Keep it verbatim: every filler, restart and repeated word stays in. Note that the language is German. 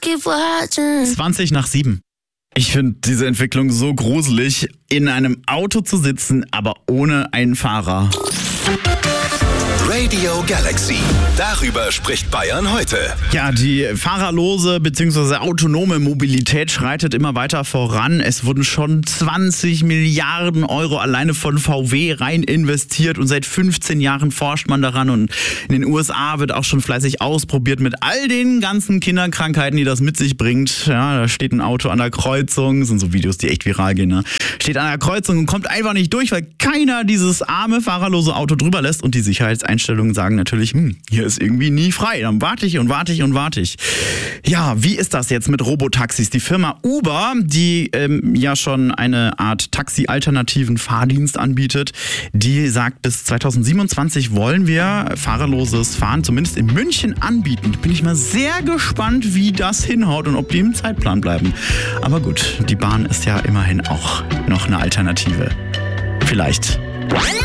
keep watching. zwanzig nach sieben. Ich finde diese Entwicklung so gruselig, in einem Auto zu sitzen, aber ohne einen Fahrer. Radio Galaxy. Darüber spricht Bayern heute. Ja, die fahrerlose bzw. autonome Mobilität schreitet immer weiter voran. Es wurden schon zwanzig Milliarden Euro alleine von V W rein investiert und seit fünfzehn Jahren forscht man daran und in den U S A wird auch schon fleißig ausprobiert mit all den ganzen Kinderkrankheiten, die das mit sich bringt. Ja, da steht ein Auto an der Kreuzung, das sind so Videos, die echt viral gehen, ne? Steht an der Kreuzung und kommt einfach nicht durch, weil keiner dieses arme fahrerlose Auto drüber lässt und die Sicherheitseinstellungen sagen natürlich, hm, hier ist irgendwie nie frei. Dann warte ich und warte ich und warte ich. Ja, wie ist das jetzt mit Robotaxis? Die Firma Uber, die ähm, ja schon eine Art Taxi-alternativen Fahrdienst anbietet, die sagt, bis zweitausendsiebenundzwanzig wollen wir fahrerloses Fahren zumindest in München anbieten. Da bin ich mal sehr gespannt, wie das hinhaut und ob die im Zeitplan bleiben. Aber gut, die Bahn ist ja immerhin auch noch eine Alternative. Vielleicht.